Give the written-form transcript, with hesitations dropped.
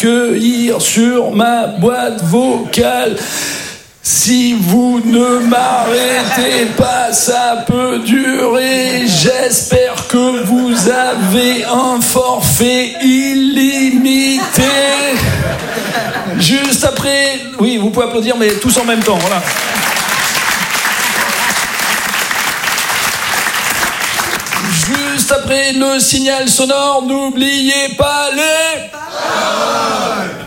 cueillir sur ma boîte vocale. Si vous ne m'arrêtez pas, ça peut durer. J'espère que vous avez un forfait illimité. Juste après... Oui, vous pouvez applaudir, mais tous en même temps, voilà. Juste après le signal sonore, n'oubliez pas les...